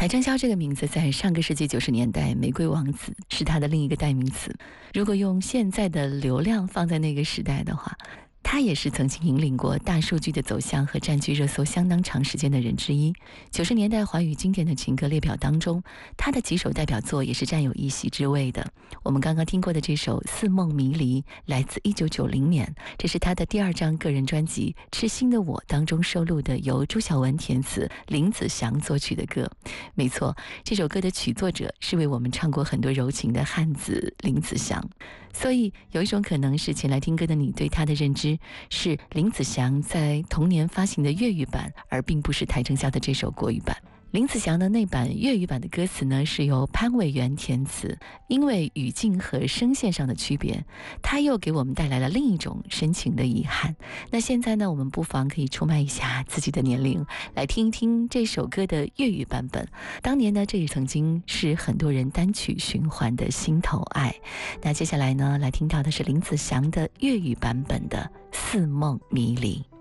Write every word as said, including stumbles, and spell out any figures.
邰正宵这个名字在上个世纪九十年代，玫瑰王子是他的另一个代名词。如果用现在的流量放在那个时代的话，他也是曾经引领过大数据的走向和占据热搜相当长时间的人之一。九十年代华语经典的情歌列表当中，他的几首代表作也是占有一席之位的。我们刚刚听过的这首《似梦迷离》来自一九九零年，这是他的第二张个人专辑《痴心的我》当中收录的，由朱晓文填词、林子祥作曲的歌。没错，这首歌的曲作者是为我们唱过很多柔情的汉子林子祥。所以有一种可能是前来听歌的你对他的认知是林子祥在同年发行的粤语版，而并不是邰正宵的这首国语版。林子祥的那版粤语版的歌词呢，是由潘伟元填词，因为语境和声线上的区别，他又给我们带来了另一种深情的遗憾。那现在呢，我们不妨可以出卖一下自己的年龄，来听一听这首歌的粤语版本。当年呢，这也曾经是很多人单曲循环的心头爱。那接下来呢，来听到的是林子祥的粤语版本的《似梦迷离》。